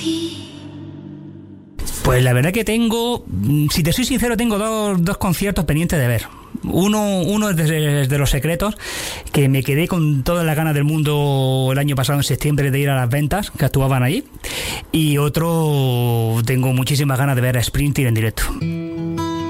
Pues la verdad que tengo, si te soy sincero, tengo dos conciertos pendientes de ver. Uno es de Los Secretos, que me quedé con todas las ganas del mundo el año pasado en septiembre de ir a las ventas, que actuaban allí. Y otro, tengo muchísimas ganas de ver a Springsteen en directo.